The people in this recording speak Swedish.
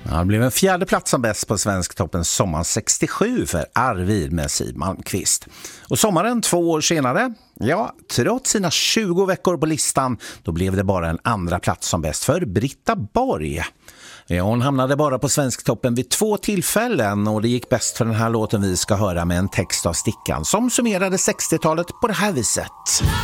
Ja, det blev en fjärde plats som bäst på Svensktoppen sommaren 67 för Arvid med Siw Malmkvist. Och sommaren 2 år senare, ja, trots sina 20 veckor på listan, då blev det bara en andra plats som bäst för Britta Borg. Ja, hon hamnade bara på Svensktoppen vid 2 tillfällen och det gick bäst för den här låten vi ska höra med en text av Stickan som summerade 60-talet på det här viset.